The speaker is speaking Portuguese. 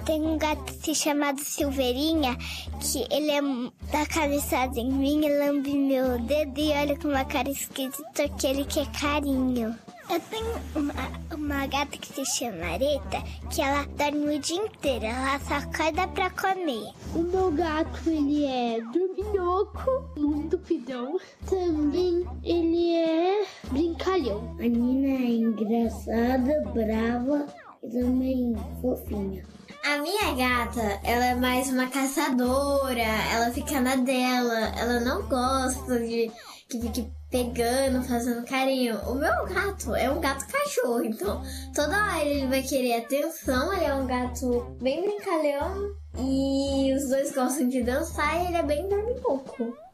tenho um gato chamado Silveirinha, que ele é da cabeçada em mim, ele lambe meu dedo e olha com uma cara esquisita que ele quer carinho. Eu tenho uma gata que se chama Areta, que ela dorme o dia inteiro, ela só acorda pra comer. O meu gato, ele é dorminhoco, muito pidão. Também ele é brincalhão. A Nina é engraçada, brava e também fofinha. A minha gata, ela é mais uma caçadora, ela fica na dela, ela não gosta de que fique pegando, fazendo carinho. O meu gato é um gato cachorro, então toda hora ele vai querer atenção, ele é um gato bem brincalhão e os dois gostam de dançar e ele é bem dorminhoco.